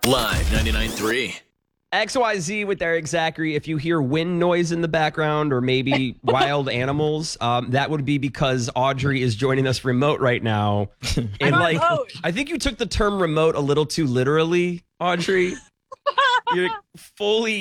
Live 99.3. XYZ with Eric Zachary. If you hear wind noise in the background or maybe wild animals, that would be because Audrey is joining us remote right now. And I think you took the term remote a little too literally, Audrey. You're fully